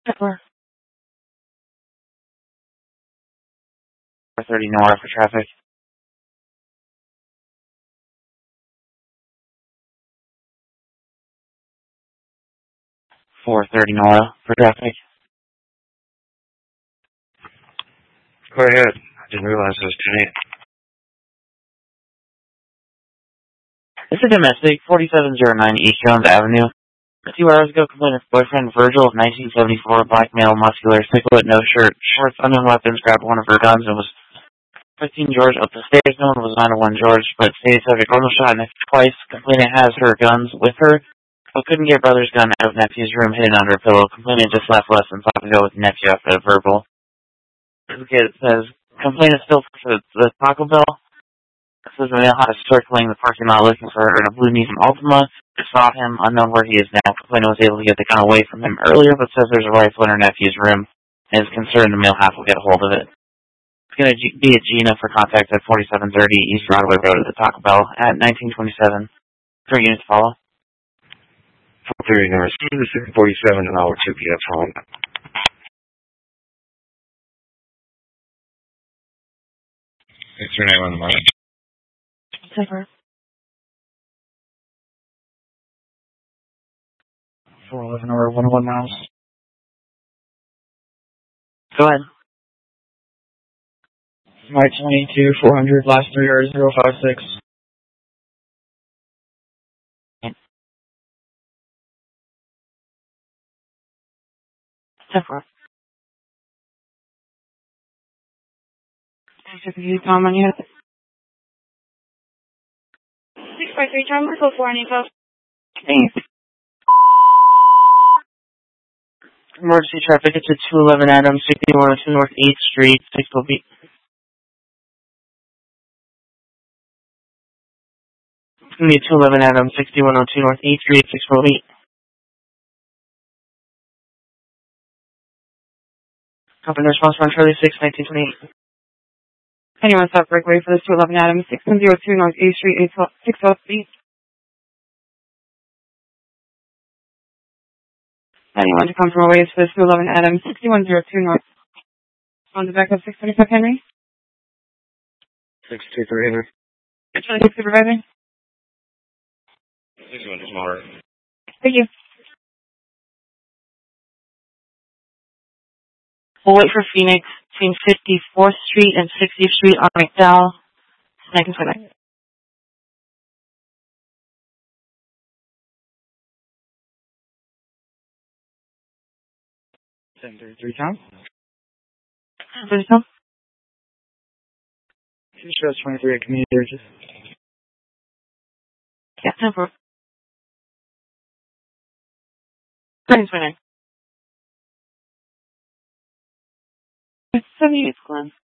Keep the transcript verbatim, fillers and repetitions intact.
four thirty Nora for traffic. four thirty Nora for traffic. Go ahead. I didn't realize it was too late. This is domestic, forty-seven oh nine East Jones Avenue. A few hours ago, complainant's boyfriend Virgil of nineteen seventy-four, black male, muscular, six-foot, no shirt, shorts, unknown weapons, grabbed one of her guns and was fifteen George up the stairs. No one was nine oh one George, but stated subject almost shot Nephew twice. Complainant has her guns with her, but couldn't get brother's gun out of Nephew's room hidden under a pillow. Complainant just left less than five ago with Nephew after a verbal. It says, complainant still for the Taco Bell. It says the male is circling the parking lot looking for her in a blue Nissan Altima. Saw him, unknown where he is now. Complainant was able to get the gun away from him earlier, but says there's a rifle in her nephew's room and is concerned the male half will get a hold of it. It's going to be at Gina for contact at forty-seven thirty East Broadway Road at the Taco Bell at nineteen twenty-seven. Three units follow. four thirty North, six forty-seven, an hour two P F home. What's your name on the mic? Zipper. four eleven or one oh one miles. Go ahead. My twenty-two, four hundred, last three are zero five six. Zipper. You Tom on your six five three Tom, Marco four and info. Thanks. Emergency traffic, it's at two eleven Adams, sixty-one oh two North eighth Street, six twelve B. It's going to be at two eleven Adams, sixty-one oh two North eighth Street, six twelve B. Company response from Charlie six, nineteen twenty-eight. Anyone stop breakaway for this two eleven Adams, six one oh two North eighth Street, six twelve B. Anyone to come from away for this two eleven Adams, sixty-one oh two North. On the back of six twenty-five Henry. six two three Henry. six twenty-six Supervisor. six one tomorrow. Thank you. We'll wait for Phoenix between fifty-fourth Street and sixtieth Street on McDowell. nineteen twenty-nine. seven thirty-three Tom. Where's Tom? Two shows twenty-three at Community Bridges. Yeah, no problem. nineteen twenty-nine. seven units, Glenn.